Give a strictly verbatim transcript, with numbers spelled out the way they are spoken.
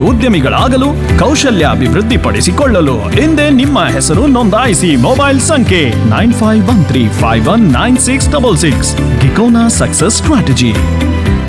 ಉದ್ಯಮಿಗಳಾಗಲು ಕೌಶಲ್ಯಾಭಿವೃದ್ಧಿಪಡಿಸಿಕೊಳ್ಳಲು ಹಿಂದೆ ನಿಮ್ಮ ಹೆಸರು ನೋಂದಾಯಿಸಿ. ಮೊಬೈಲ್ ಸಂಖ್ಯೆ nine five one three five one nine six double six. ಗಿಕೋನಾ success strategy.